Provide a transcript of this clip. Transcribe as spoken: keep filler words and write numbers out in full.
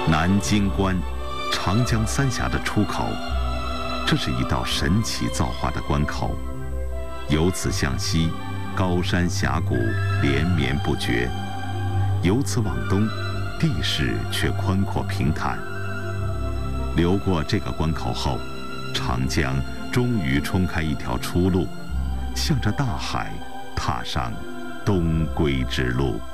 南京关，长江三峡的出口。这是一道神奇造化的关口，由此向西，高山峡谷连绵不绝；由此往东，地势却宽阔平坦。流过这个关口后，长江终于冲开一条出路，向着大海踏上东归之路。